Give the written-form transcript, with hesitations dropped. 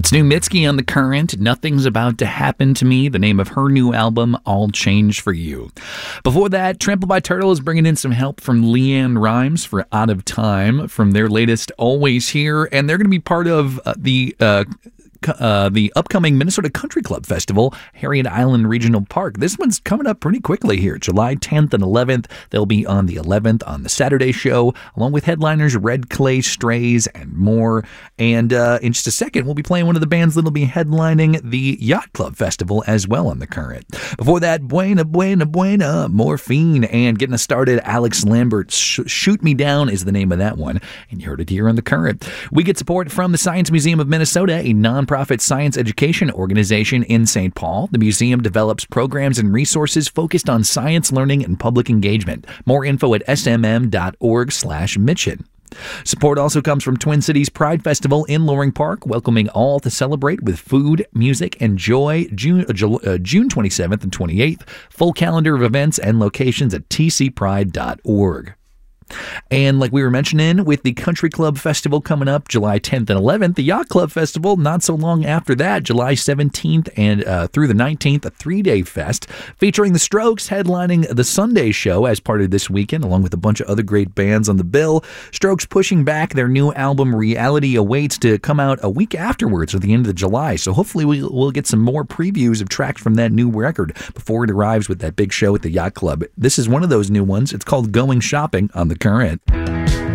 It's New Mitski on The Current. Nothing's About to Happen to Me, the name of her new album, All Change for You. Before that, Trampled by Turtle is bringing in some help from Leanne Rimes for Out of Time from their latest Always Here, and they're going to be part of the upcoming Minnesota Country Club Festival, Harriet Island Regional Park. This one's coming up pretty quickly here, July 10th and 11th. They'll be on the 11th on the Saturday show, along with headliners Red Clay Strays and more. And in just a second, we'll be playing one of the bands that'll be headlining the Yacht Club Festival as well on The Current. Before that, Buena, Buena, Buena, Morphine, and getting us started, Alex Lambert's Shoot Me Down is the name of that one, and you heard it here on The Current. We get support from the Science Museum of Minnesota, a nonprofit science education organization in St. Paul. The museum develops programs and resources focused on science learning and public engagement. More info at smm.org/mission. Support also comes from Twin Cities Pride Festival in Loring Park, welcoming all to celebrate with food, music, and joy. June 27th and 28th. Full calendar of events and locations at tcpride.org. And like we were mentioning, with the Country Club Festival coming up July 10th and 11th, the Yacht Club Festival not so long after that, July 17th and through the 19th, a three-day fest featuring the Strokes headlining the Sunday show as part of this weekend, along with a bunch of other great bands on the bill. Strokes pushing back their new album Reality Awaits to come out a week afterwards at the end of July, so hopefully we'll get some more previews of tracks from that new record before it arrives with that big show at the Yacht Club. This is one of those new ones. It's called Going Shopping on The Current.